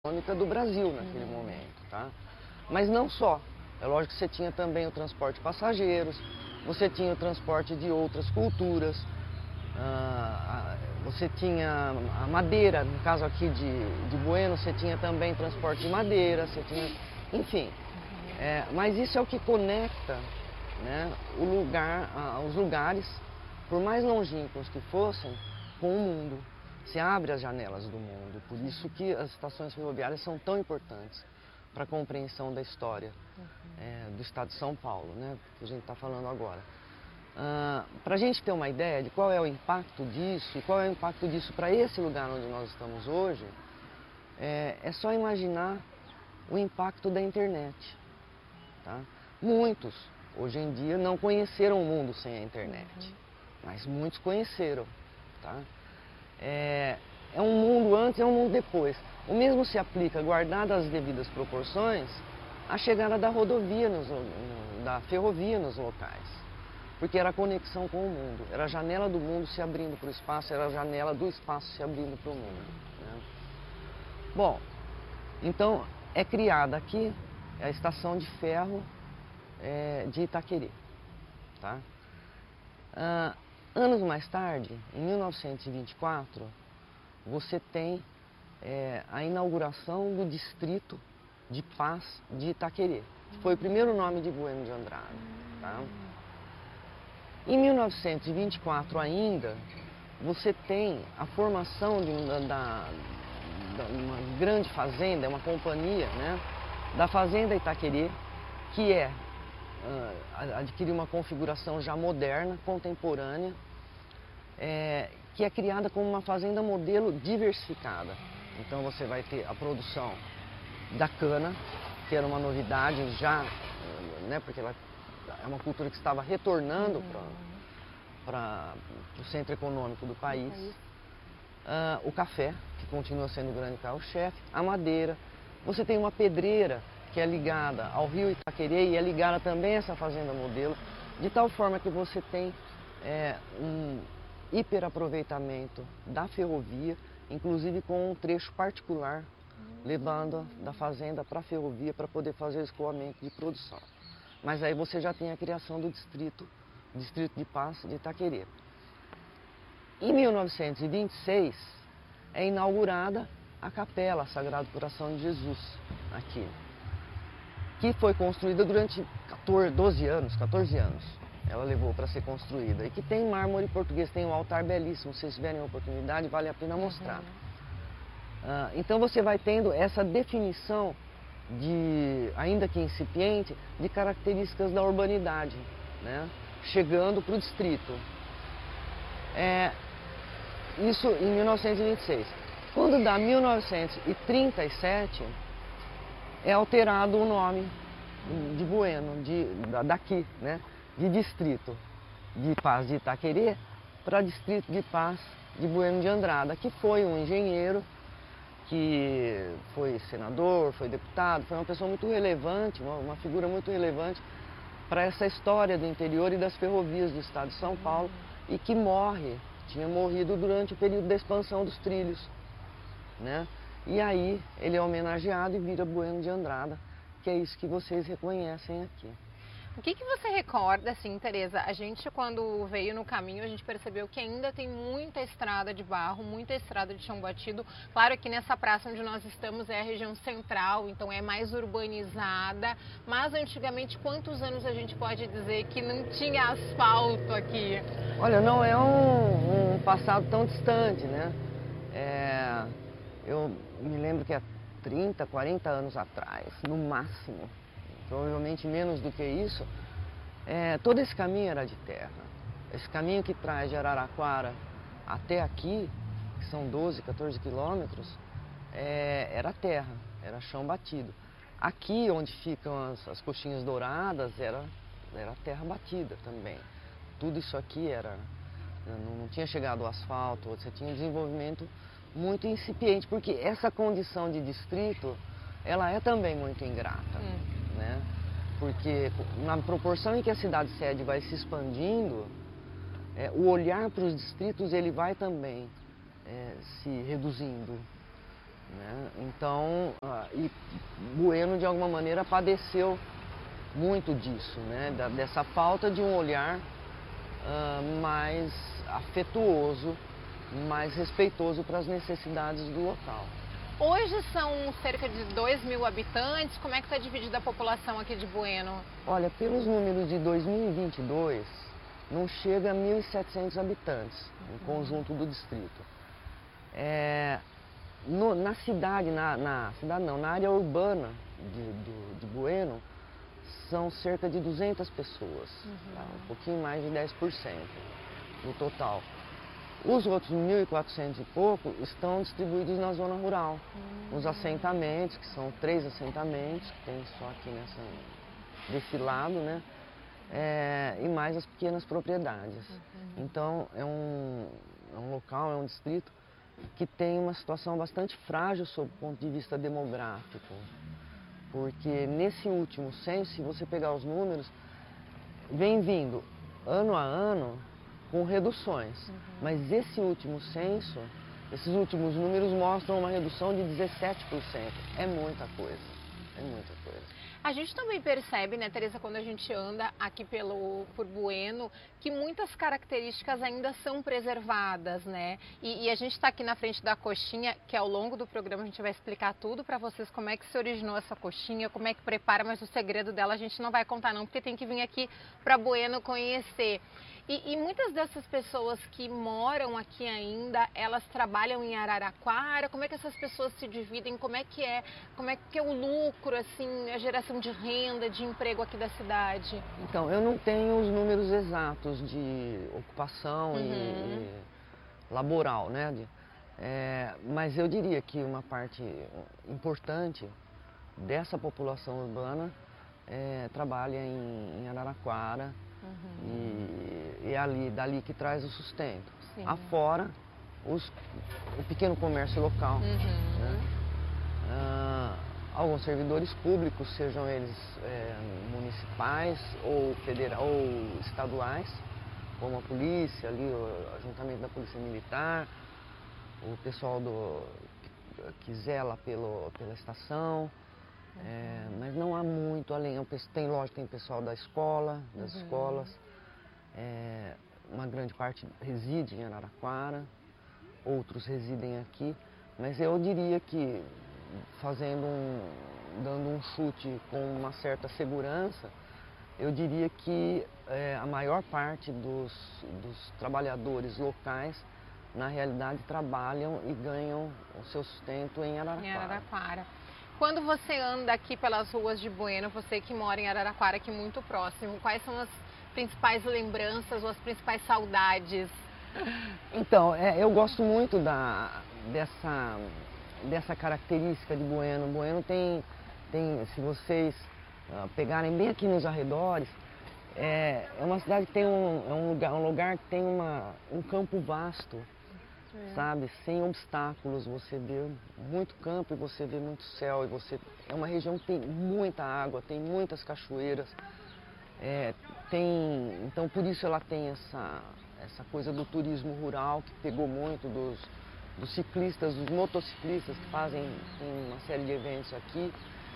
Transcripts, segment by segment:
econômica do Brasil naquele momento, tá? Mas não só. É lógico que você tinha também o transporte de passageiros, você tinha o transporte de outras culturas, você tinha a madeira, no caso aqui de Bueno, você tinha também transporte de madeira, você tinha, enfim. Mas isso é o que conecta, né, os lugares, por mais longínquos que fossem, com o mundo. Se abre as janelas do mundo, por isso que as estações ferroviárias são tão importantes para a compreensão da história do estado de São Paulo, né, que a gente está falando agora. Para a gente ter uma ideia de qual é o impacto disso e qual é o impacto disso para esse lugar onde nós estamos hoje, é só imaginar o impacto da internet. Tá? Muitos, hoje em dia, não conheceram o mundo sem a internet, mas muitos conheceram. Tá? É um mundo antes e é um mundo depois. O mesmo se aplica, guardadas as devidas proporções, à chegada da rodovia, da ferrovia nos locais. Porque era a conexão com o mundo, era a janela do mundo se abrindo para o espaço, era a janela do espaço se abrindo para o mundo. Né? Bom, então é criada aqui a estação de ferro de Itaquerê. Tá? Anos mais tarde, em 1924, você tem a inauguração do Distrito de Paz de Itaquerê, que foi o primeiro nome de Bueno de Andrada. Tá? Em 1924 ainda, você tem a formação de uma grande fazenda, uma companhia, né, da Fazenda Itaquerê, que adquiriu uma configuração já moderna, contemporânea, que é criada como uma fazenda modelo diversificada. Então você vai ter a produção da cana, que era uma novidade já, né, porque ela é uma cultura que estava retornando para o centro econômico do país. O café, que continua sendo o grande carro-chefe, a madeira. Você tem uma pedreira que é ligada ao rio Itaquerê e é ligada também a essa fazenda modelo, de tal forma que você tem um hiperaproveitamento da ferrovia, inclusive com um trecho particular, levando da fazenda para a ferrovia para poder fazer o escoamento de produção. Mas aí você já tem a criação do Distrito de Paz de Itaquerê. Em 1926 é inaugurada a Capela Sagrado Coração de Jesus, aqui, que foi construída durante 14 anos, ela levou para ser construída, e que tem mármore português, tem um altar belíssimo, se vocês tiverem a oportunidade, vale a pena mostrar. Então você vai tendo essa definição, ainda que incipiente, de características da urbanidade, né, chegando para o distrito. Isso em 1926. Quando dá 1937, é alterado o nome de Bueno, daqui, né, de Distrito de Paz de Itaquerê para Distrito de Paz de Bueno de Andrada, que foi um engenheiro, que foi senador, foi deputado, foi uma pessoa muito relevante, uma figura muito relevante para essa história do interior e das ferrovias do estado de São Paulo, e que tinha morrido durante o período da expansão dos trilhos, né? E aí ele é homenageado e vira Bueno de Andrada, que é isso que vocês reconhecem aqui. O que você recorda, assim, Tereza? A gente, quando veio no caminho, a gente percebeu que ainda tem muita estrada de barro, muita estrada de chão batido. Claro que nessa praça onde nós estamos é a região central, então é mais urbanizada. Mas antigamente, quantos anos a gente pode dizer que não tinha asfalto aqui? Olha, não é um passado tão distante, né? Eu me lembro que há 30, 40 anos atrás, no máximo, provavelmente menos do que isso, todo esse caminho era de terra. Esse caminho que traz de Araraquara até aqui, que são 12, 14 quilômetros, era terra, era chão batido. Aqui, onde ficam as coxinhas douradas, era terra batida também. Tudo isso aqui não tinha chegado ao asfalto, você tinha um desenvolvimento muito incipiente, porque essa condição de distrito, ela é também muito ingrata. Né? Porque na proporção em que a cidade-sede vai se expandindo, o olhar para os distritos ele vai também se reduzindo. né? Então, e Bueno, de alguma maneira, padeceu muito disso, né? Dessa falta de um olhar mais afetuoso, mais respeitoso para as necessidades do local. Hoje são cerca de 2.000 habitantes. Como é que está dividida a população aqui de Bueno? Olha, pelos números de 2022, não chega a 1.700 habitantes, no conjunto do distrito. Na cidade, na área urbana de Bueno, são cerca de 200 pessoas, tá? Um pouquinho mais de 10% no total. Os outros 1.400 e pouco estão distribuídos na zona rural, nos assentamentos, que são 3 assentamentos, que tem só aqui desse lado, né? E mais as pequenas propriedades. Então, é um local, é um distrito que tem uma situação bastante frágil sob o ponto de vista demográfico. Porque nesse último censo, se você pegar os números, vem vindo ano a ano com reduções. Mas esse último censo, esses últimos números mostram uma redução de 17%. É muita coisa, é muita coisa. A gente também percebe, né, Tereza, quando a gente anda aqui por Bueno, que muitas características ainda são preservadas, né? E a gente está aqui na frente da coxinha, que ao longo do programa a gente vai explicar tudo para vocês, como é que se originou essa coxinha, como é que prepara, mas o segredo dela a gente não vai contar não, porque tem que vir aqui para Bueno conhecer. E muitas dessas pessoas que moram aqui ainda, elas trabalham em Araraquara. Como é que essas pessoas se dividem? Como é que é o lucro, assim, a geração de renda, de emprego aqui da cidade? Então, eu não tenho os números exatos de ocupação e laboral, né? Mas eu diria que uma parte importante dessa população urbana trabalha em Araraquara. E é dali que traz o sustento. Sim. Afora o pequeno comércio local. Né? Alguns servidores públicos, sejam eles municipais ou estaduais, como a polícia, ali, o ajuntamento da polícia militar, o pessoal que zela pela estação. Mas não há muito além. Tem pessoal da escola, das escolas. Uma grande parte reside em Araraquara, outros residem aqui. Mas eu diria que, dando um chute com uma certa segurança, eu diria que a maior parte dos trabalhadores locais, na realidade, trabalham e ganham o seu sustento em Araraquara. Quando você anda aqui pelas ruas de Bueno, você que mora em Araraquara, aqui muito próximo, quais são as principais lembranças ou as principais saudades? Então, eu gosto muito dessa característica de Bueno. Bueno tem se vocês pegarem bem aqui nos arredores, é uma cidade que tem um lugar que tem um campo vasto. Sabe, sem obstáculos, você vê muito campo e você vê muito céu. É uma região que tem muita água, tem muitas cachoeiras. Então, por isso ela tem essa coisa do turismo rural, que pegou muito dos ciclistas, dos motociclistas que fazem uma série de eventos aqui.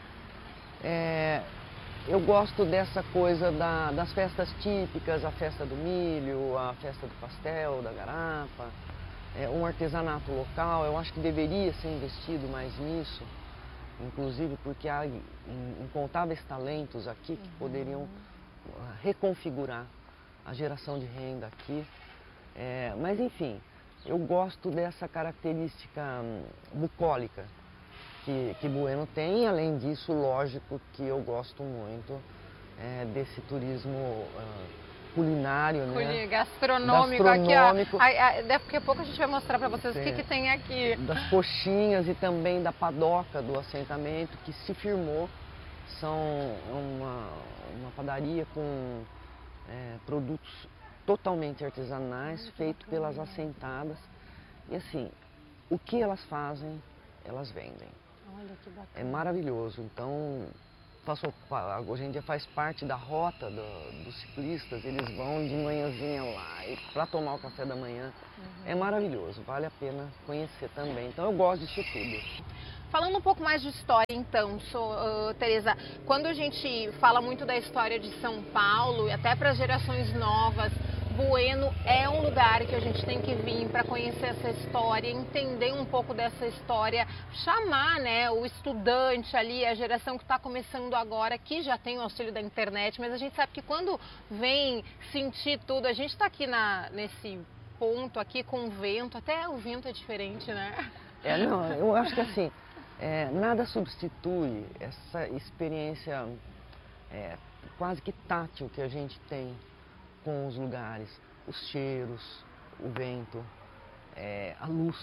Eu gosto dessa coisa das festas típicas, a festa do milho, a festa do pastel, da garapa. Um artesanato local. Eu acho que deveria ser investido mais nisso, inclusive porque há incontáveis talentos aqui que poderiam reconfigurar a geração de renda aqui. Mas enfim, eu gosto dessa característica bucólica que Bueno tem, e além disso, lógico que eu gosto muito desse turismo culinário, né? Gastronômico. Aqui, daqui a pouco a gente vai mostrar para vocês o que tem aqui. Das coxinhas e também da padoca do assentamento, que se firmou. São uma padaria com produtos totalmente artesanais, feitos pelas assentadas. E assim, o que elas fazem, elas vendem. Olha que bacana. É maravilhoso. Então, hoje em dia faz parte da rota dos ciclistas. Eles vão de manhãzinha lá para tomar o café da manhã. É maravilhoso, vale a pena conhecer também. Então eu gosto disso tudo. Falando um pouco mais de história, então, Tereza, quando a gente fala muito da história de São Paulo, e até para as gerações novas, Bueno é um lugar que a gente tem que vir para conhecer essa história, entender um pouco dessa história, chamar, né, o estudante ali, a geração que está começando agora, que já tem o auxílio da internet, mas a gente sabe que quando vem sentir tudo, a gente está aqui nesse ponto aqui com o vento, até o vento é diferente, né? Não, eu acho que assim, nada substitui essa experiência quase que tátil que a gente tem com os lugares, os cheiros, o vento, a luz,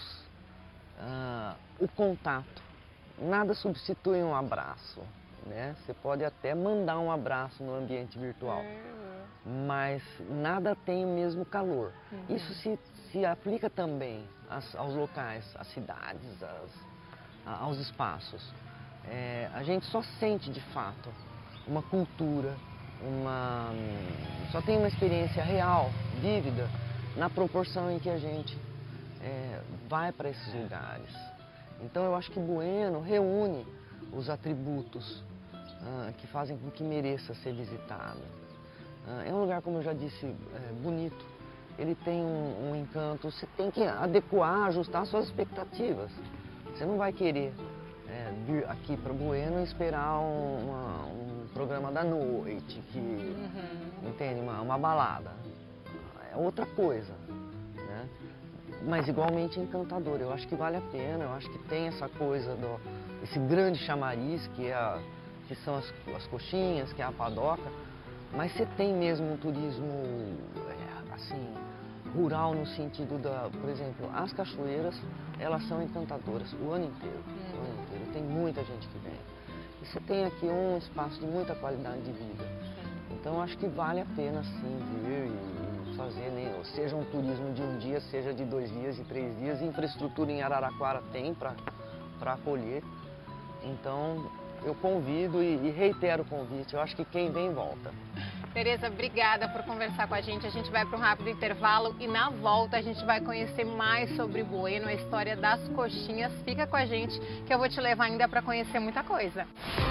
o contato. Nada substitui um abraço, né? Você pode até mandar um abraço no ambiente virtual, mas nada tem o mesmo calor. Isso se aplica também aos locais, às cidades, aos espaços. A gente só sente de fato uma cultura, só tem uma experiência real, vívida, na proporção em que a gente vai para esses lugares. Então eu acho que Bueno reúne os atributos que fazem com que mereça ser visitado. É um lugar, como eu já disse, bonito. Ele tem um encanto, você tem que adequar, ajustar suas expectativas. Você não vai querer vir aqui para Bueno e esperar um programa da noite, entende? Uma balada. É outra coisa, né? Mas igualmente encantador. Eu acho que vale a pena, eu acho que tem essa coisa, esse grande chamariz que são as coxinhas, que é a padoca, mas você tem mesmo um turismo assim, rural no sentido por exemplo, as cachoeiras, elas são encantadoras o ano inteiro, tem muita gente que vem. E você tem aqui um espaço de muita qualidade de vida. Então acho que vale a pena sim vir e fazer, né? Seja um turismo de um dia, seja de 2 dias e 3 dias. Infraestrutura em Araraquara tem para acolher. Então eu convido e reitero o convite. Eu acho que quem vem volta. Tereza, obrigada por conversar com a gente. A gente vai para um rápido intervalo e na volta a gente vai conhecer mais sobre Bueno, a história das coxinhas. Fica com a gente que eu vou te levar ainda para conhecer muita coisa.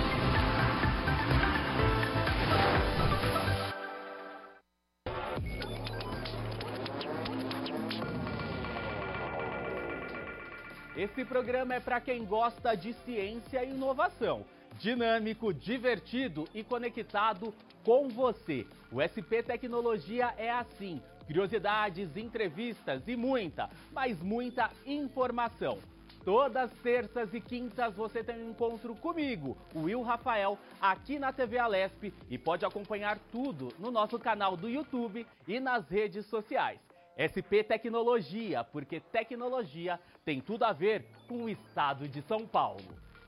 Esse programa é para quem gosta de ciência e inovação. Dinâmico, divertido e conectado com você. O SP Tecnologia é assim. Curiosidades, entrevistas e muita, mas muita informação. Todas terças e quintas você tem um encontro comigo, o Will Rafael, aqui na TV Alesp e pode acompanhar tudo no nosso canal do YouTube e nas redes sociais. SP Tecnologia, porque tecnologia tem tudo a ver com o estado de São Paulo.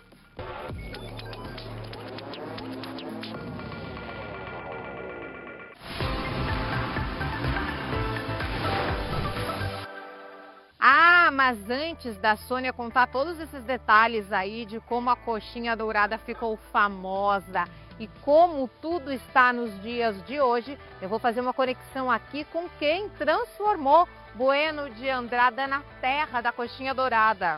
Mas antes da Sônia contar todos esses detalhes aí de como a coxinha dourada ficou famosa e como tudo está nos dias de hoje, eu vou fazer uma conexão aqui com quem transformou Bueno de Andrada na terra da coxinha dourada.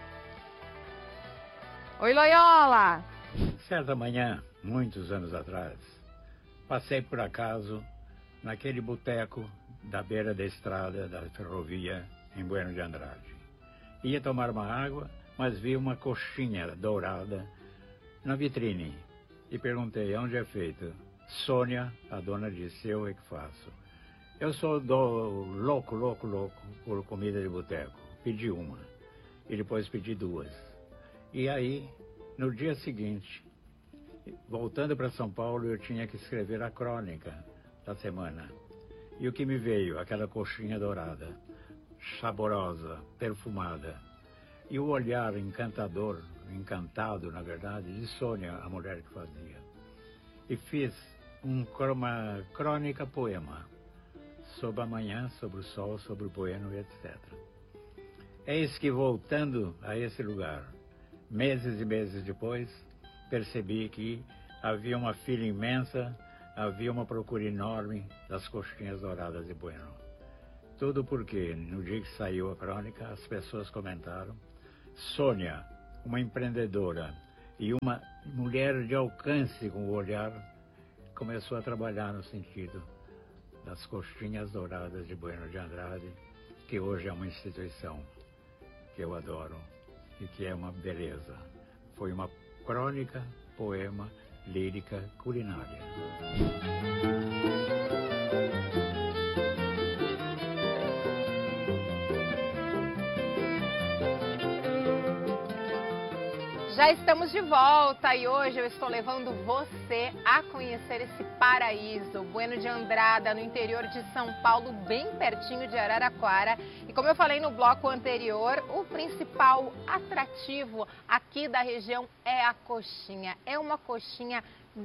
Oi, Loyola! Certa manhã, muitos anos atrás, passei por acaso naquele boteco da beira da estrada da ferrovia em Bueno de Andrade. Ia tomar uma água, mas vi uma coxinha dourada na vitrine e perguntei onde é feito. Sônia, a dona, disse: eu é que faço. Eu sou louco por comida de boteco. Pedi uma e depois pedi 2. E aí, no dia seguinte, voltando para São Paulo, eu tinha que escrever a crônica da semana. E o que me veio? Aquela coxinha dourada, saborosa, perfumada. E o olhar encantador, encantado, na verdade, de Sônia, a mulher que fazia. E fiz uma crônica-poema sobre a manhã, sobre o sol, sobre o Bueno, etc. Eis que, voltando a esse lugar, meses e meses depois, percebi que havia uma fila imensa, havia uma procura enorme das coxinhas douradas de Bueno. Tudo porque, no dia que saiu a crônica, as pessoas comentaram: Sônia, uma empreendedora e uma mulher de alcance com o olhar, começou a trabalhar no sentido das coxinhas douradas de Bueno de Andrade, que hoje é uma instituição que eu adoro e que é uma beleza. Foi uma crônica, poema, lírica, culinária. Já estamos de volta e hoje eu estou levando você a conhecer esse paraíso, Bueno de Andrada, no interior de São Paulo, bem pertinho de Araraquara. E como eu falei no bloco anterior, o principal atrativo aqui da região é a coxinha. É uma coxinha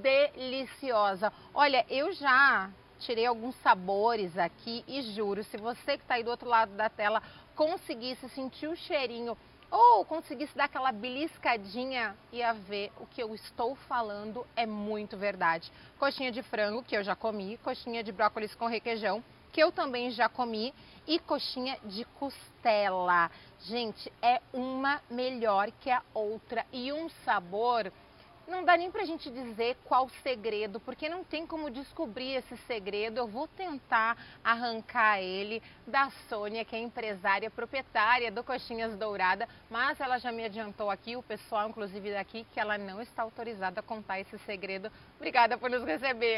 deliciosa. Olha, eu já tirei alguns sabores aqui e juro, se você que está aí do outro lado da tela conseguisse sentir o cheirinho ou conseguisse dar aquela beliscadinha, ia ver o que eu estou falando, é muito verdade. Coxinha de frango, que eu já comi, coxinha de brócolis com requeijão, que eu também já comi, e coxinha de costela. Gente, é uma melhor que a outra e um sabor... Não dá nem pra gente dizer qual o segredo, porque não tem como descobrir esse segredo. Eu vou tentar arrancar ele da Sônia, que é empresária, proprietária do Coxinhas Dourada, mas ela já me adiantou aqui, o pessoal inclusive daqui, que ela não está autorizada a contar esse segredo. Obrigada por nos receber.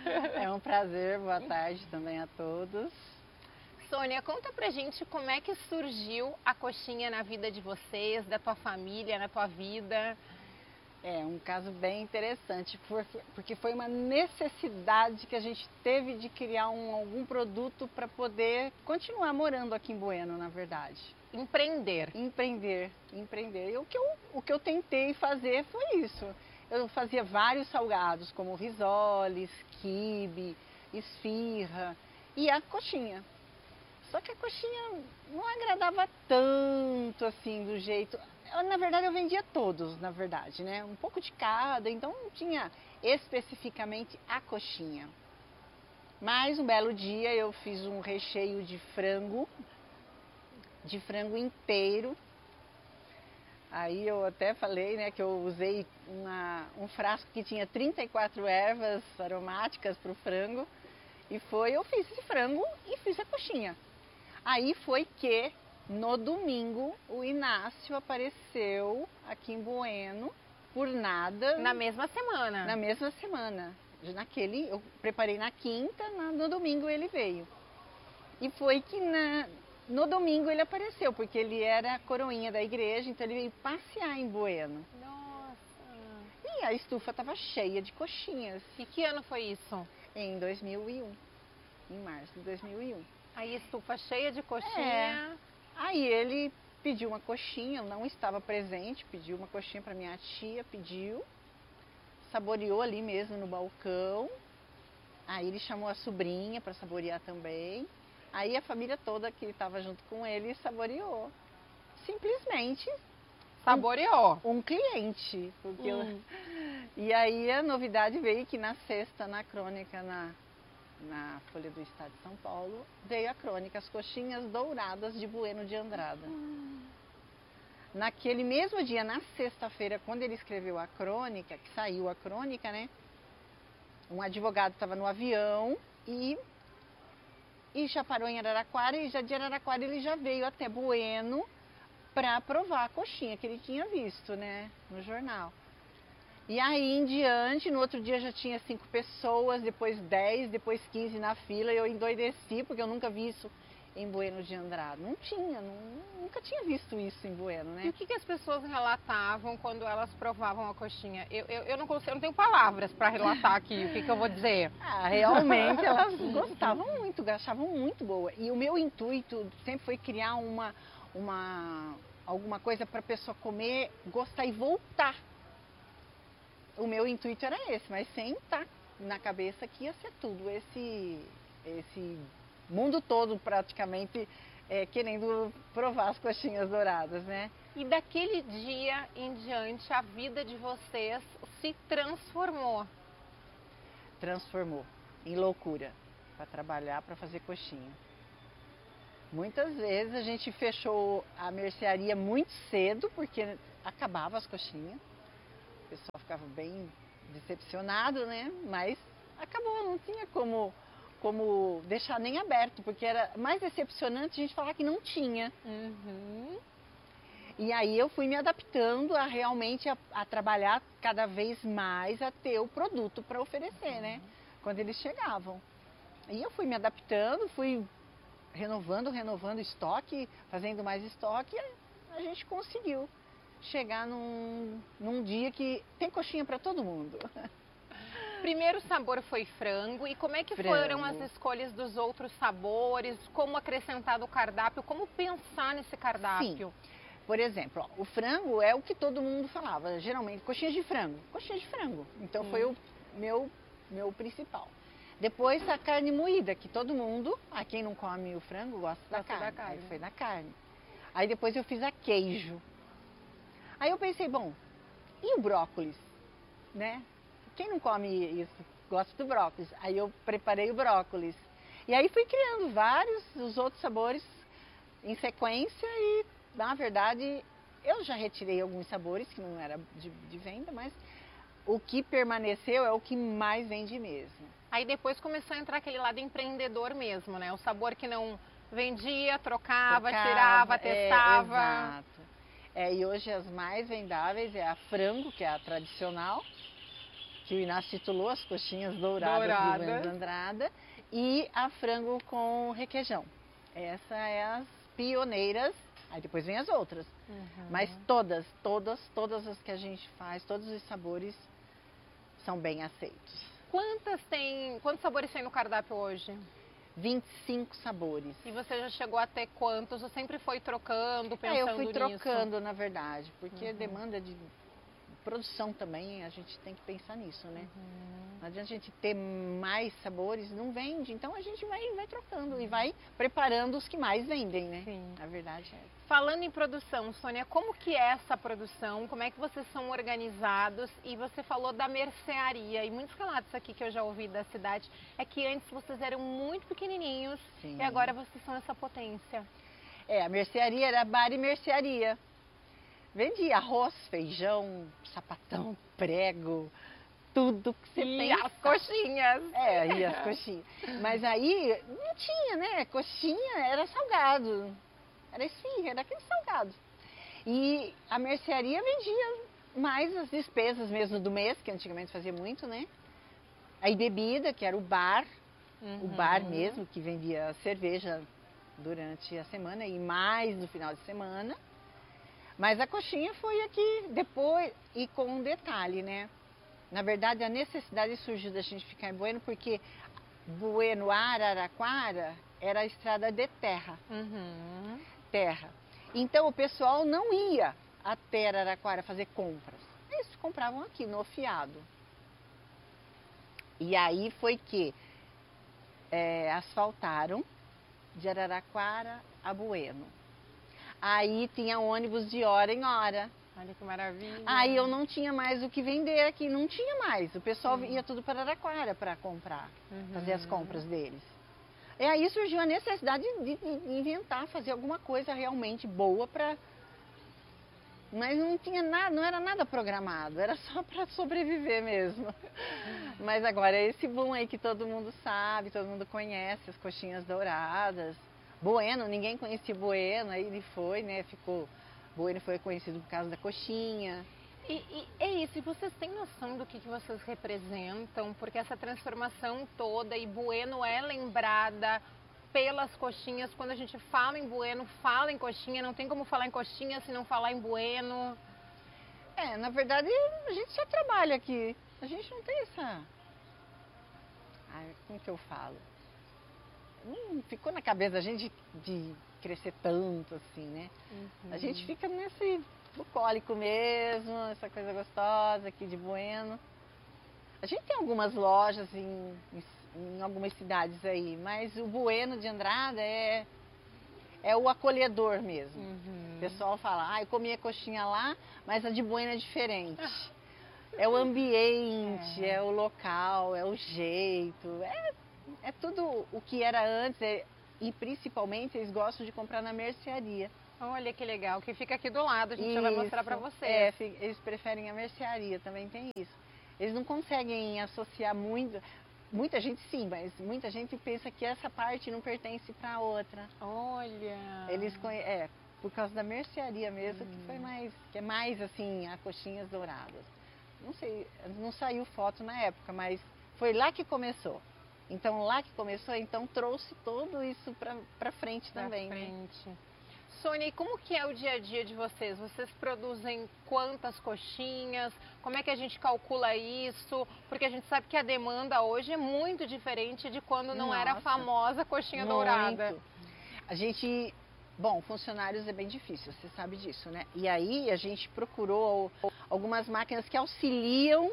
É um prazer, boa tarde também a todos. Sônia, conta pra gente como é que surgiu a coxinha na vida de vocês, da tua família, na tua vida. É um caso bem interessante, porque foi uma necessidade que a gente teve de criar algum produto para poder continuar morando aqui em Bueno, na verdade. Empreender. Empreender. E o que eu tentei fazer foi isso. Eu fazia vários salgados, como risoles, quibe, esfirra e a coxinha. Só que a coxinha não agradava tanto assim do jeito... Na verdade, eu vendia todos, na verdade, né? Um pouco de cada, então não tinha especificamente a coxinha. Mas um belo dia eu fiz um recheio de frango inteiro. Aí eu até falei, né, que eu usei um frasco que tinha 34 ervas aromáticas para o frango. E eu fiz esse frango e fiz a coxinha. Aí foi que... No domingo, o Inácio apareceu aqui em Bueno, por nada. Na mesma semana? Na mesma semana. Eu preparei na quinta, no domingo ele veio. E foi que no domingo ele apareceu, porque ele era coroinha da igreja, então ele veio passear em Bueno. Nossa! E a estufa estava cheia de coxinhas. E que ano foi isso? Em 2001, em março de 2001. Aí estufa cheia de coxinha... Aí ele pediu uma coxinha, eu não estava presente, pediu uma coxinha para minha tia, saboreou ali mesmo no balcão. Aí ele chamou a sobrinha para saborear também. Aí a família toda que estava junto com ele saboreou. Simplesmente. Saboreou? Um cliente. Porque E aí a novidade veio que na sexta, na crônica, na Folha do Estado de São Paulo, veio a crônica, as coxinhas douradas de Bueno de Andrada. Naquele mesmo dia, na sexta-feira, quando ele escreveu a crônica, que saiu a crônica, né? Um advogado estava no avião e já parou em Araraquara, e já de Araraquara ele já veio até Bueno para provar a coxinha que ele tinha visto, né, no jornal. E aí em diante, no outro dia já tinha 5 pessoas, depois 10, depois 15 na fila. Eu endoideci, porque eu nunca vi isso em Bueno de Andrada. Não tinha, nunca tinha visto isso em Bueno, né? E o que as pessoas relatavam quando elas provavam a coxinha? Eu não consigo, eu não tenho palavras para relatar aqui o que eu vou dizer. Realmente elas gostavam muito, achavam muito boa. E o meu intuito sempre foi criar alguma coisa para a pessoa comer, gostar e voltar. O meu intuito era esse, mas sem estar na cabeça que ia ser tudo esse mundo todo praticamente querendo provar as coxinhas douradas, né? E daquele dia em diante a vida de vocês se transformou? Transformou em loucura para trabalhar, para fazer coxinha. Muitas vezes a gente fechou a mercearia muito cedo, porque acabava as coxinhas. O pessoal ficava bem decepcionado, né? Mas acabou, não tinha como deixar nem aberto, porque era mais decepcionante a gente falar que não tinha. Uhum. E aí eu fui me adaptando a realmente a trabalhar cada vez mais, a ter o produto para oferecer, né? Quando eles chegavam. E eu fui me adaptando, fui renovando o estoque, fazendo mais estoque, e a gente conseguiu chegar num dia que tem coxinha para todo mundo. Primeiro sabor foi frango. E como é que Frango. foram as escolhas dos outros sabores? Como acrescentar no cardápio? Como pensar nesse cardápio? Sim. Por exemplo, ó, o frango é o que todo mundo falava, geralmente, coxinha de frango. Coxinha de frango. Então foi o meu principal. Depois a carne moída, que todo mundo, quem não come o frango, gosta da carne. Aí foi na carne. Aí depois eu fiz a queijo. Aí eu pensei, bom, e o brócolis, né? Quem não come isso, gosta do brócolis. Aí eu preparei o brócolis. E aí fui criando vários, os outros sabores em sequência e, na verdade, eu já retirei alguns sabores que não era de venda, mas o que permaneceu é o que mais vende mesmo. Aí depois começou a entrar aquele lado empreendedor mesmo, né? O sabor que não vendia, trocava, tirava, testava. Exato. E hoje as mais vendáveis é a frango, que é a tradicional, que o Inácio titulou as coxinhas douradas do Bueno de Andrada, e a frango com requeijão. Essa é as pioneiras, aí depois vem as outras. Uhum. Mas todas as que a gente faz, todos os sabores são bem aceitos. Quantos sabores tem no cardápio hoje? 25 sabores. E você já chegou a ter quantos? Ou sempre foi trocando, pensando nisso? Eu fui trocando, na verdade, porque demanda de produção também, a gente tem que pensar nisso, né? Não adianta a gente ter mais sabores, não vende, então a gente vai trocando e vai preparando os que mais vendem, né? Sim. A verdade é. Falando em produção, Sônia, como que é essa produção? Como é que vocês são organizados? E você falou da mercearia, e muitos relatos aqui que eu já ouvi da cidade, é que antes vocês eram muito pequenininhos. Sim. E agora vocês são essa potência. A mercearia era bar e mercearia. Vendia arroz, feijão, sapatão, prego, tudo que você tem. E as coxinhas. E as coxinhas. Mas aí não tinha, né? Coxinha era salgado. Era esfirra, era aquele salgado. E a mercearia vendia mais as despesas mesmo do mês, que antigamente fazia muito, né? Aí bebida, que era o bar mesmo, que vendia cerveja durante a semana e mais no final de semana. Mas a coxinha foi aqui depois, e com um detalhe, né? Na verdade, a necessidade surgiu da gente ficar em Bueno, porque Bueno a Araraquara era a estrada de terra. Terra. Então o pessoal não ia até Araraquara fazer compras. Eles compravam aqui, no fiado. E aí foi que asfaltaram de Araraquara a Bueno. Aí tinha ônibus de hora em hora. Olha que maravilha. Aí eu não tinha mais o que vender aqui, não tinha mais. O pessoal ia tudo para Araraquara para comprar, fazer as compras deles. E aí surgiu a necessidade de inventar, fazer alguma coisa realmente boa para... Mas não tinha nada, não era nada programado, era só para sobreviver mesmo. Mas agora é esse boom aí que todo mundo sabe, todo mundo conhece, as coxinhas douradas. Bueno, ninguém conhecia Bueno, aí ele foi, né, Bueno foi conhecido por causa da coxinha. E é isso, e vocês têm noção do que vocês representam? Porque essa transformação toda, e Bueno é lembrada pelas coxinhas. Quando a gente fala em Bueno, fala em coxinha, não tem como falar em coxinha se não falar em Bueno. Na verdade, a gente só trabalha aqui. A gente não tem essa... como que eu falo? Não ficou na cabeça da gente de crescer tanto assim, né? A gente fica nesse bucólico mesmo, essa coisa gostosa aqui de Bueno. A gente tem algumas lojas em algumas cidades aí, mas o Bueno de Andrada é o acolhedor mesmo. O pessoal fala, eu comi a coxinha lá, mas a de Bueno é diferente. É o ambiente, é o local, é o jeito, é tudo o que era antes e principalmente eles gostam de comprar na mercearia. Olha que legal, que fica aqui do lado, a gente já vai mostrar para vocês. É, eles preferem a mercearia, também tem isso. Eles não conseguem associar muito, muita gente sim, mas muita gente pensa que essa parte não pertence para a outra. Olha! Eles por causa da mercearia mesmo, que é mais assim, a coxinhas douradas. Não sei, não saiu foto na época, mas foi lá que começou. Então lá que começou, então trouxe tudo isso para frente também. Né? Sônia, e como que é o dia a dia de vocês? Vocês produzem quantas coxinhas? Como é que a gente calcula isso? Porque a gente sabe que a demanda hoje é muito diferente de quando não era a famosa coxinha dourada. A gente, bom, funcionários é bem difícil, você sabe disso, né? E aí a gente procurou algumas máquinas que auxiliam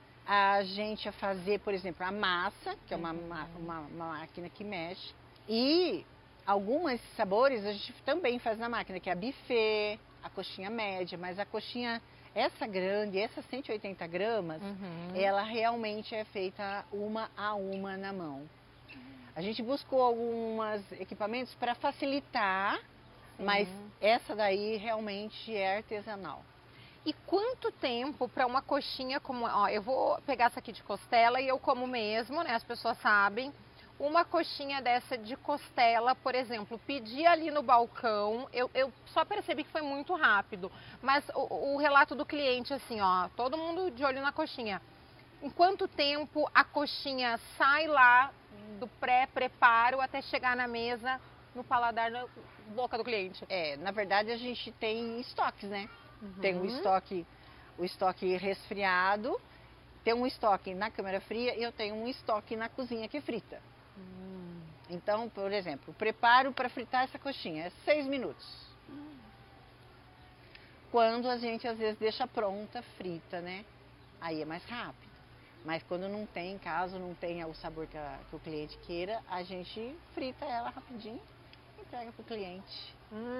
a gente a fazer, por exemplo, a massa, que é uma máquina que mexe, e alguns sabores a gente também faz na máquina, que é a buffet, a coxinha média, mas a coxinha, essa grande, essa 180 gramas, ela realmente é feita uma a uma na mão. A gente buscou alguns equipamentos para facilitar, mas essa daí realmente é artesanal. E quanto tempo para uma coxinha como... Ó, eu vou pegar essa aqui de costela e eu como mesmo, né? As pessoas sabem. Uma coxinha dessa de costela, por exemplo, pedi ali no balcão, eu só percebi que foi muito rápido, mas o relato do cliente, assim, ó, todo mundo de olho na coxinha. Em quanto tempo a coxinha sai lá do pré-preparo até chegar na mesa, no paladar, na boca do cliente? Na verdade a gente tem estoques, né? Tem o estoque resfriado, tem um estoque na câmara fria e eu tenho um estoque na cozinha que frita. Então, por exemplo, o preparo para fritar essa coxinha é 6 minutos. Quando a gente às vezes deixa pronta, frita, né? Aí é mais rápido. Mas quando não tem, caso não tenha o sabor que o cliente queira, a gente frita ela rapidinho e entrega para o cliente.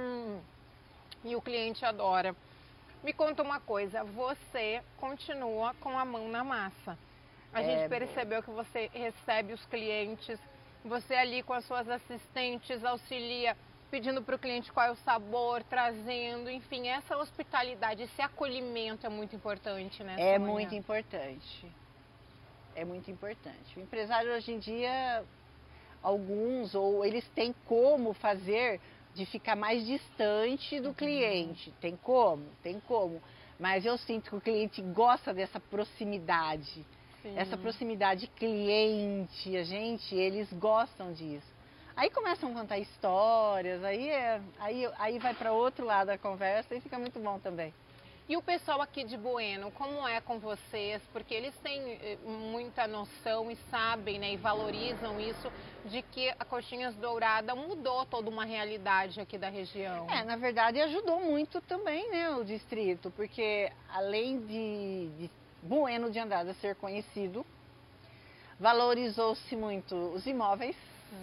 E o cliente adora. Me conta uma coisa, você continua com a mão na massa. A gente percebeu que você recebe os clientes, você ali com as suas assistentes auxilia, pedindo para o cliente qual é o sabor, trazendo, enfim, essa hospitalidade, esse acolhimento é muito importante, né, Sônia? É muito importante. É muito importante. O empresário hoje em dia, alguns, ou eles têm como fazer de ficar mais distante do cliente. Tem como. Mas eu sinto que o cliente gosta dessa proximidade. Sim. Essa proximidade cliente, eles gostam disso. Aí começam a contar histórias, aí vai para outro lado da conversa e fica muito bom também. E o pessoal aqui de Bueno, como é com vocês? Porque eles têm muita noção e sabem, né, e valorizam isso, de que a Coxinhas Dourada mudou toda uma realidade aqui da região. Na verdade ajudou muito também, né, o distrito, porque além de Bueno de Andrada ser conhecido, valorizou-se muito os imóveis,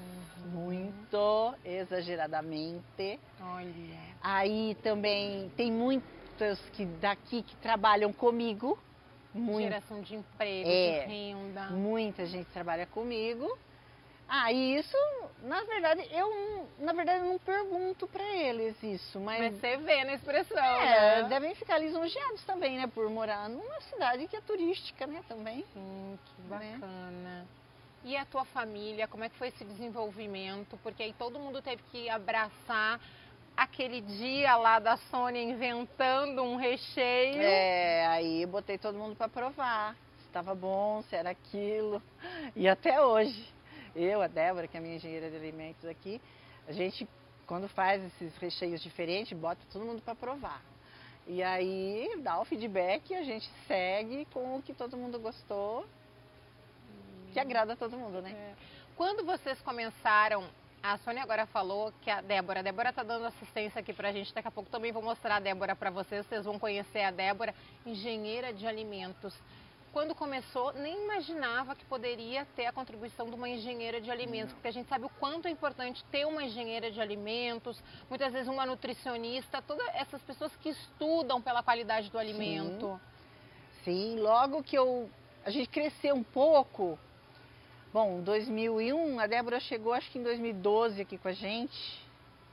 muito exageradamente. Olha. Aí também tem muitas que daqui que trabalham comigo. Geração de emprego, de renda. Muita gente trabalha comigo. E isso, na verdade, eu não pergunto para eles isso, mas você vê na expressão, né? Devem ficar lisonjeados também, né, por morar numa cidade que é turística, né, também. Sim, que bacana. Né? E a tua família, como é que foi esse desenvolvimento? Porque aí todo mundo teve que abraçar aquele dia lá da Sônia inventando um recheio. Aí eu botei todo mundo para provar se estava bom, se era aquilo. E até hoje, eu, a Débora, que é a minha engenheira de alimentos aqui, a gente, quando faz esses recheios diferentes, bota todo mundo para provar. E aí dá o feedback e a gente segue com o que todo mundo gostou, que agrada a todo mundo, né? Quando vocês começaram, a Sônia agora falou que a Débora está dando assistência aqui pra gente, daqui a pouco também vou mostrar a Débora para vocês vão conhecer a Débora, engenheira de alimentos. Quando começou, nem imaginava que poderia ter a contribuição de uma engenheira de alimentos, porque a gente sabe o quanto é importante ter uma engenheira de alimentos, muitas vezes uma nutricionista, todas essas pessoas que estudam pela qualidade do alimento. Sim, logo que a gente cresceu um pouco, Bom, 2001, a Débora chegou acho que em 2012 aqui com a gente.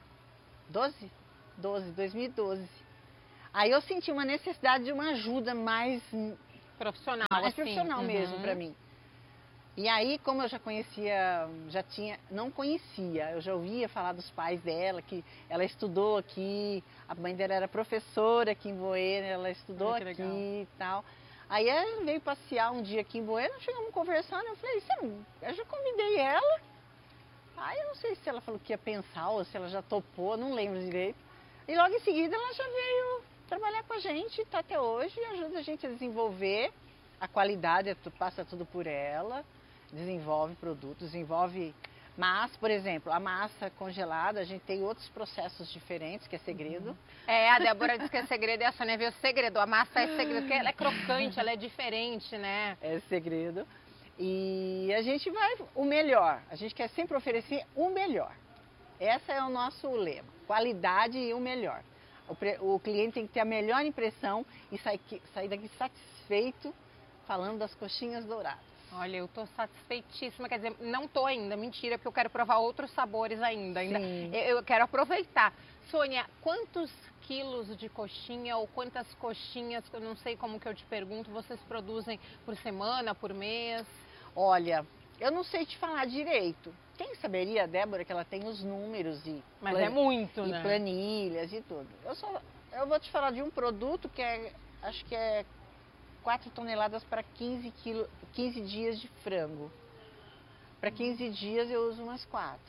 2012. Aí eu senti uma necessidade de uma ajuda mais Profissional, mais assim. profissional mesmo para mim. E aí, como eu já conhecia, não conhecia, eu já ouvia falar dos pais dela, que ela estudou aqui, a mãe dela era professora aqui em Boênia, ela estudou aqui legal. e tal. Aí ela veio passear um dia aqui em Boênia, chegamos conversando, eu falei, eu já convidei ela. Aí eu não sei se ela falou que ia pensar ou se ela já topou, não lembro direito. E logo em seguida ela já veio trabalhar com a gente, está até hoje, e ajuda a gente a desenvolver a qualidade, passa tudo por ela, desenvolve produtos, desenvolve massa, por exemplo, a massa congelada, a gente tem outros processos diferentes, que é segredo. A Débora diz que é segredo e a Sônia viu o segredo, a massa é segredo, porque ela é crocante, ela é diferente, né? É segredo. E a gente vai o melhor, a gente quer sempre oferecer o melhor. Esse é o nosso lema, qualidade e o melhor. O cliente tem que ter a melhor impressão e sair daqui satisfeito falando das coxinhas douradas. Olha, eu tô satisfeitíssima, quer dizer, não tô ainda, mentira, porque eu quero provar outros sabores ainda. Eu quero aproveitar. Sônia, quantos quilos de coxinha ou quantas coxinhas, eu não sei como que eu te pergunto, vocês produzem por semana, por mês? Olha, eu não sei te falar direito. Quem saberia, Débora, que ela tem os números Mas é muito, e né? planilhas e tudo. Eu vou te falar de um produto que acho que é 4 toneladas para 15 dias de frango. Para 15 dias eu uso umas 4.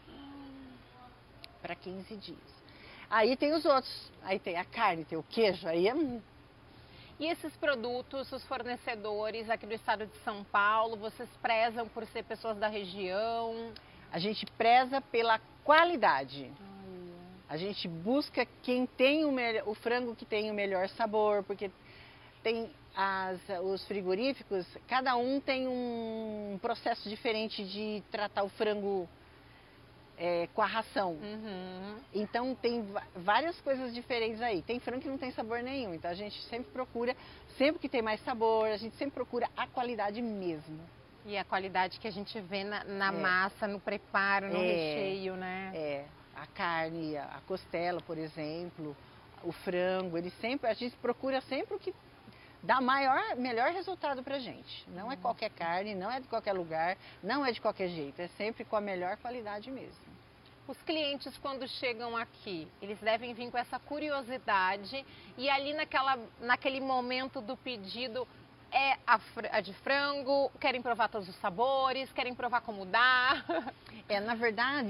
Para 15 dias. Aí tem os outros. Aí tem a carne, tem o queijo. Aí é... E esses produtos, os fornecedores aqui do estado de São Paulo, vocês prezam por ser pessoas da região? A gente preza pela qualidade. A gente busca quem tem o frango que tem o melhor sabor, porque tem os frigoríficos, cada um tem um processo diferente de tratar o frango com a ração. Então tem várias coisas diferentes aí. Tem frango que não tem sabor nenhum, então a gente sempre procura, sempre que tem mais sabor, a gente sempre procura a qualidade mesmo. E a qualidade que a gente vê na massa, no preparo, no recheio, né? A carne, a costela, por exemplo, o frango, a gente procura sempre o que dá melhor resultado pra gente. Não é qualquer carne, não é de qualquer lugar, não é de qualquer jeito, é sempre com a melhor qualidade mesmo. Os clientes, quando chegam aqui, eles devem vir com essa curiosidade e ali naquele momento do pedido a de frango, querem provar todos os sabores, querem provar como dá. Na verdade,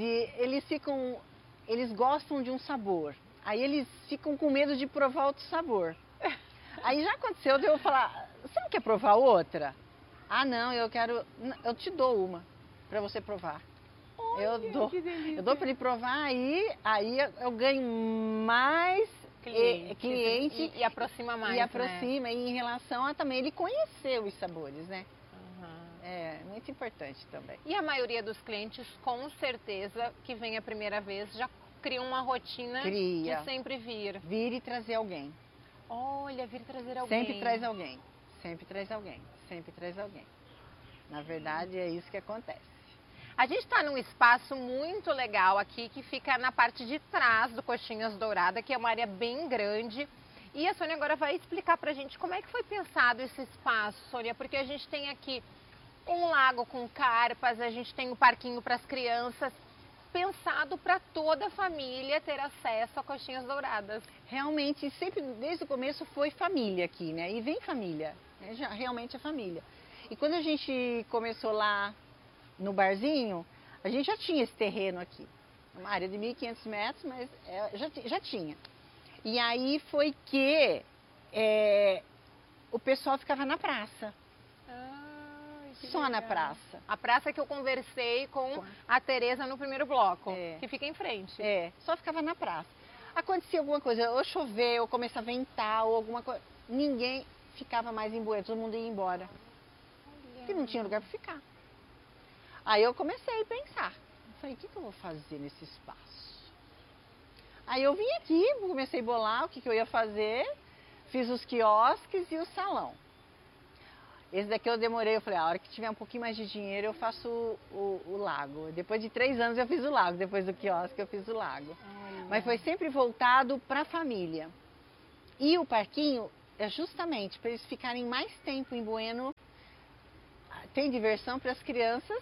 eles gostam de um sabor, aí eles ficam com medo de provar outro sabor. Aí já aconteceu de eu falar, você não quer provar outra? Ah, não, eu te dou uma para você provar. Olha, eu dou para ele provar, aí eu ganho mais cliente e aproxima mais, e aproxima, né? E em relação a também ele conhecer os sabores, né? É muito importante também. E a maioria dos clientes, com certeza, que vem a primeira vez, já cria uma rotina de sempre vir. Vir e trazer alguém. Olha, vir trazer alguém. Sempre traz alguém, sempre traz alguém, sempre traz alguém. Na verdade, é isso que acontece. A gente está num espaço muito legal aqui, que fica na parte de trás do Coxinhas Dourada, que é uma área bem grande. E a Sônia agora vai explicar pra gente como é que foi pensado esse espaço, Sônia, porque a gente tem aqui um lago com carpas, a gente tem um parquinho para as crianças, pensado para toda a família ter acesso a Coxinhas Douradas. Realmente, sempre desde o começo foi família aqui, né? E vem família, realmente é família. E quando a gente começou lá no barzinho, a gente já tinha esse terreno aqui, uma área de 1.500 metros, mas já tinha. E aí foi que o pessoal ficava na praça. Só na praça. A praça que eu conversei com a Tereza no primeiro bloco, que fica em frente. Só ficava na praça. Acontecia alguma coisa, ou chover, ou começar a ventar, ou alguma coisa, ninguém ficava mais em Boênia, todo mundo ia embora. Porque não tinha lugar para ficar. Aí eu comecei a pensar, falei, o que eu vou fazer nesse espaço? Aí eu vim aqui, comecei a bolar o que eu ia fazer, fiz os quiosques e o salão. Esse daqui eu demorei, eu falei, a hora que tiver um pouquinho mais de dinheiro eu faço o lago. Depois de 3 anos eu fiz o lago, depois do quiosque eu fiz o lago. Olha. Mas foi sempre voltado para a família. E o parquinho é justamente para eles ficarem mais tempo em Bueno. Tem diversão para as crianças,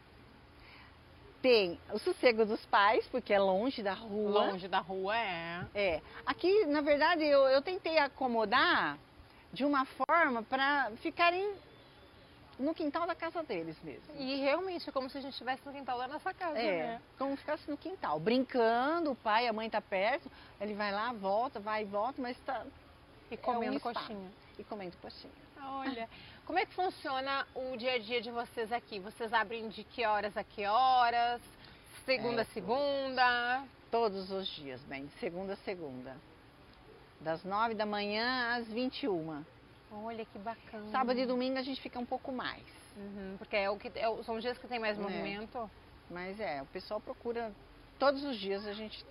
tem o sossego dos pais, porque é longe da rua. Longe da rua, é. É. Aqui, na verdade, eu tentei acomodar de uma forma para ficarem no quintal da casa deles mesmo. E realmente é como se a gente estivesse no quintal da nossa casa, É, né? como ficasse no quintal, brincando, o pai, a mãe tá perto, ele vai lá, volta, vai e volta, mas tá... E comendo espaço. coxinha. E comendo coxinha. Olha, como é que funciona o dia a dia de vocês aqui? Vocês abrem de que horas a que horas? Segunda a segunda? Todos os dias, bem, de segunda a segunda. Das 9 da manhã às 21. Olha que bacana. Sábado e domingo a gente fica um pouco mais. Uhum, porque são dias que tem mais movimento. Mas o pessoal procura, todos os dias a gente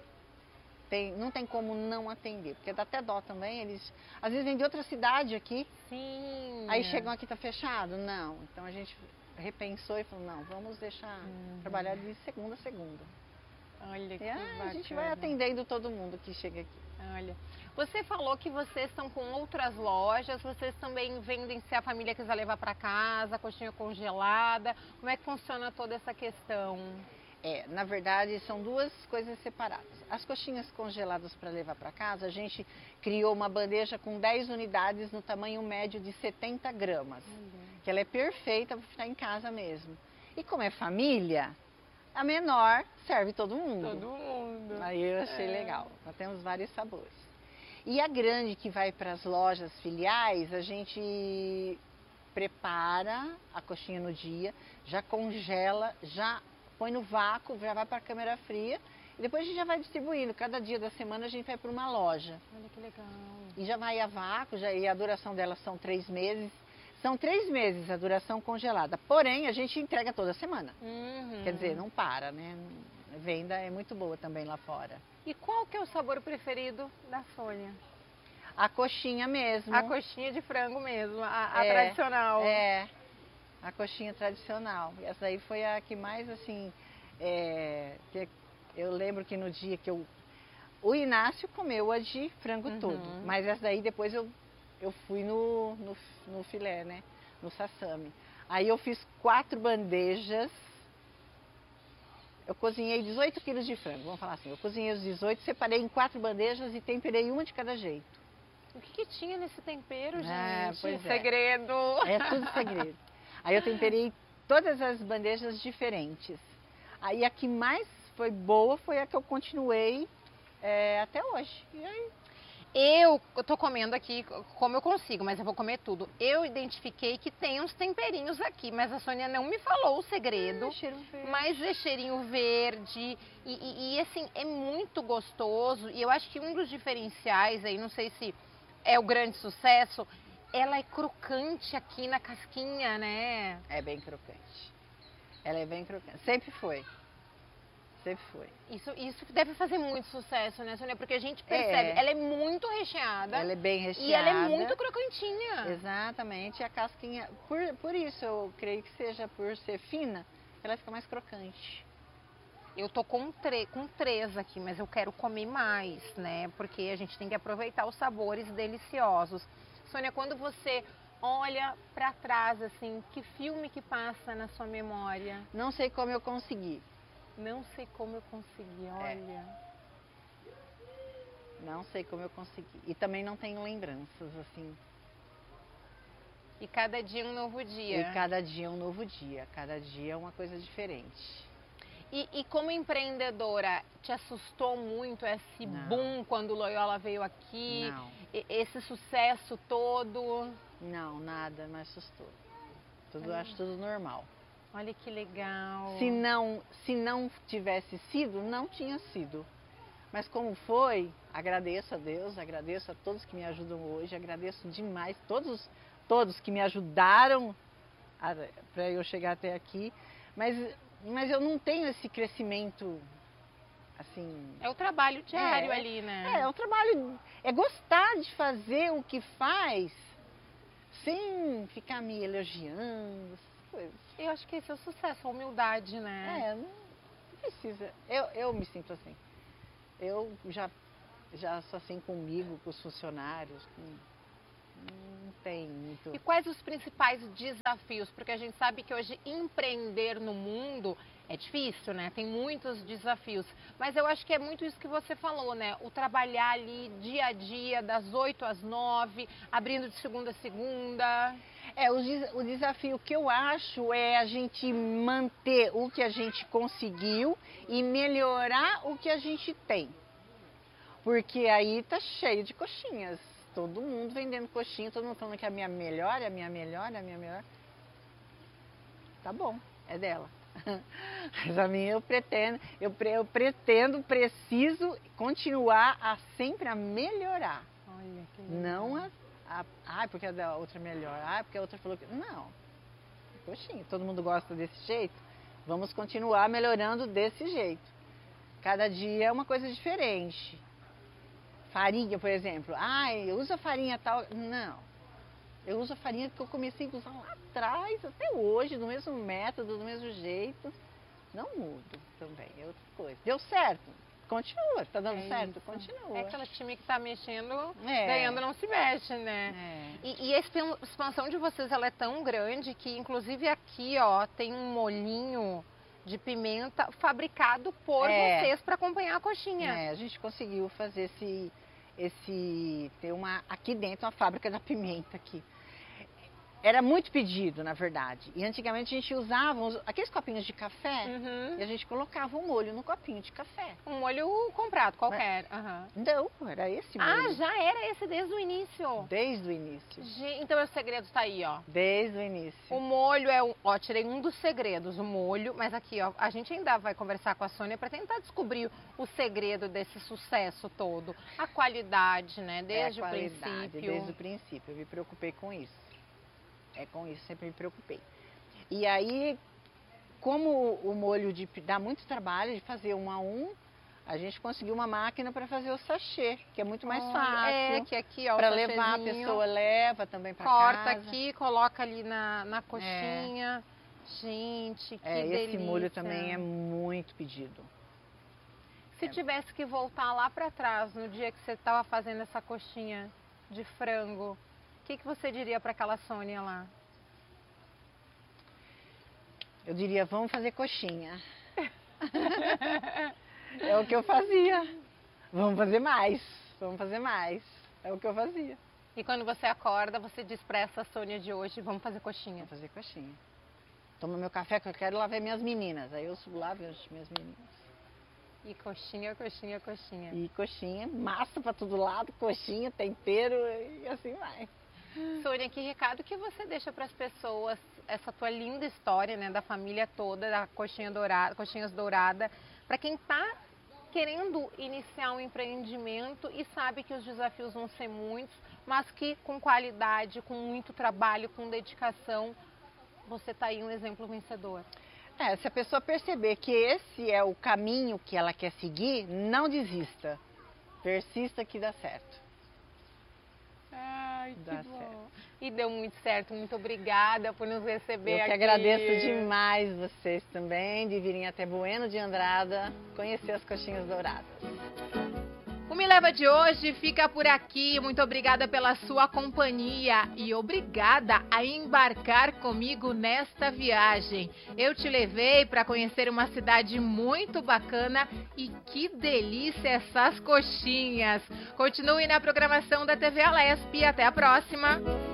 não tem como não atender, porque dá até dó também, eles às vezes vêm de outra cidade aqui, Sim. aí chegam aqui, tá fechado? Não, então a gente repensou e falou, não, vamos deixar trabalhar de segunda a segunda. Olha que E bacana. a gente vai atendendo todo mundo que chega aqui. Olha, você falou que vocês estão com outras lojas, vocês também vendem se a família quiser levar para casa, coxinha congelada, como é que funciona toda essa questão? Na verdade, são duas coisas separadas. As coxinhas congeladas para levar para casa, a gente criou uma bandeja com 10 unidades no tamanho médio de 70 gramas. Que ela é perfeita para ficar em casa mesmo. E como é família, a menor serve todo mundo. Todo mundo. Aí eu achei legal. Nós temos vários sabores. E a grande que vai para as lojas filiais, a gente prepara a coxinha no dia, já congela, já põe no vácuo, já vai para a câmera fria e depois a gente já vai distribuindo. Cada dia da semana a gente vai para uma loja. Olha que legal. E já vai a vácuo, e a duração dela são 3 meses. São 3 meses a duração congelada. Porém, a gente entrega toda semana. Quer dizer, não para, né? A venda é muito boa também lá fora. E qual que é o sabor preferido da Sônia? A coxinha mesmo. A coxinha de frango mesmo, a tradicional. A coxinha tradicional. Essa aí foi a que mais, assim, que eu lembro que no dia que o Inácio comeu a de frango todo, mas essa daí depois eu fui no filé, né, no sassami. Aí eu fiz 4 bandejas, eu cozinhei 18 quilos de frango, vamos falar assim, eu cozinhei os 18, separei em 4 bandejas e temperei uma de cada jeito. O que tinha nesse tempero, gente? Pois segredo. É tudo segredo. Aí eu temperei todas as bandejas diferentes. Aí a que mais foi boa foi a que eu continuei até hoje. E aí? Eu tô comendo aqui como eu consigo, mas eu vou comer tudo. Eu identifiquei que tem uns temperinhos aqui, mas a Sônia não me falou o segredo. Cheiro verde. Mas é cheirinho verde e assim, é muito gostoso. E eu acho que um dos diferenciais aí, não sei se é o grande sucesso, ela é crocante aqui na casquinha, né? É bem crocante. Ela é bem crocante. Sempre foi. Sempre foi. Isso deve fazer muito sucesso, né, Sônia? Porque a gente percebe, ela é muito recheada. Ela é bem recheada. E ela é muito crocantinha. Exatamente. E a casquinha, por isso eu creio que seja por ser fina, ela fica mais crocante. Eu tô com 3 aqui, mas eu quero comer mais, né? Porque a gente tem que aproveitar os sabores deliciosos. Sônia, quando você olha pra trás, assim, que filme que passa na sua memória? Não sei como eu consegui. Não sei como eu consegui, olha. Não sei como eu consegui. E também não tenho lembranças, assim. E cada dia um novo dia. E cada dia um novo dia. Cada dia é uma coisa diferente. E como empreendedora, te assustou muito esse boom quando o Loyola veio aqui? Não. Esse sucesso todo? Não, nada me assustou. Acho tudo normal. Olha que legal. Se não tivesse sido, não tinha sido. Mas como foi, agradeço a Deus, agradeço a todos que me ajudam hoje, agradeço demais todos que me ajudaram para eu chegar até aqui. Mas eu não tenho esse crescimento, assim... É o trabalho diário ali, né? É o trabalho, é gostar de fazer o que faz sem ficar me elogiando, essas coisas. Eu acho que esse é o sucesso, a humildade, né? Não precisa. Eu me sinto assim. Eu já sou assim comigo, com os funcionários, não tem muito... E quais os principais desafios? Porque a gente sabe que hoje empreender no mundo é difícil, né? Tem muitos desafios. Mas eu acho que é muito isso que você falou, né? O trabalhar ali dia a dia, das 8 às 9, abrindo de segunda a segunda. O desafio que eu acho é a gente manter o que a gente conseguiu e melhorar o que a gente tem. Porque aí tá cheio de coxinhas. Todo mundo vendendo coxinha, todo mundo falando que é a minha melhor, a minha melhor, a minha melhor. Tá bom, é dela. Mas a minha preciso continuar sempre a melhorar. Olha que não porque a da outra é melhor, porque a outra falou que... Não, coxinha, todo mundo gosta desse jeito. Vamos continuar melhorando desse jeito. Cada dia é uma coisa diferente. Farinha, por exemplo. Eu uso a farinha tal. Não. Eu uso a farinha que eu comecei a usar lá atrás, até hoje, do mesmo método, do mesmo jeito. Não mudo também, é outra coisa. Deu certo? Continua. Tá dando certo? Isso. Continua. É aquela time que tá mexendo, ganhando não se mexe, né? E a expansão de vocês, ela é tão grande que, inclusive aqui, ó, tem um molhinho de pimenta fabricado por vocês para acompanhar a coxinha. A gente conseguiu fazer aqui dentro, uma fábrica da pimenta aqui. Era muito pedido, na verdade. E antigamente a gente usava aqueles copinhos de café e a gente colocava um molho no copinho de café. Um molho comprado, qualquer. Não, era esse molho. Já era esse desde o início? Desde o início. Então o segredo está aí, ó. Desde o início. O molho tirei um dos segredos, o molho, mas aqui, ó, a gente ainda vai conversar com a Sônia para tentar descobrir o segredo desse sucesso todo. A qualidade, né, desde o princípio. Desde o princípio, eu me preocupei com isso. Com isso sempre me preocupei. E aí, como o molho dá muito trabalho de fazer 1 a 1, a gente conseguiu uma máquina para fazer o sachê, que é muito mais fácil. Que aqui, ó, para levar, a pessoa leva também para casa. Corta aqui, coloca ali na coxinha. Gente, que delícia. Esse molho também é muito pedido. Se tivesse que voltar lá para trás, no dia que você estava fazendo essa coxinha de frango, o que você diria para aquela Sônia lá? Eu diria, vamos fazer coxinha. É o que eu fazia. Vamos fazer mais. É o que eu fazia. E quando você acorda, você diz para essa Sônia de hoje, vamos fazer coxinha. Vamos fazer coxinha. Toma meu café que eu quero lá ver minhas meninas. Aí eu subo lá ver as minhas meninas. E coxinha, coxinha, coxinha. E coxinha, massa para todo lado, coxinha, tempero e assim vai. Sônia, que recado que você deixa para as pessoas, essa tua linda história, né, da família toda, da Coxinhas Dourada, para quem está querendo iniciar um empreendimento e sabe que os desafios vão ser muitos, mas que com qualidade, com muito trabalho, com dedicação, você está aí um exemplo vencedor. Se a pessoa perceber que esse é o caminho que ela quer seguir, não desista. Persista que dá certo. Ai, que bom. E deu muito certo. Muito obrigada por nos receber aqui. Eu que agradeço demais vocês também de virem até Bueno de Andrada conhecer as Coxinhas Douradas. O Me Leva de hoje fica por aqui. Muito obrigada pela sua companhia e obrigada a embarcar comigo nesta viagem. Eu te levei para conhecer uma cidade muito bacana e que delícia essas coxinhas. Continue na programação da TV Alesp. Até a próxima.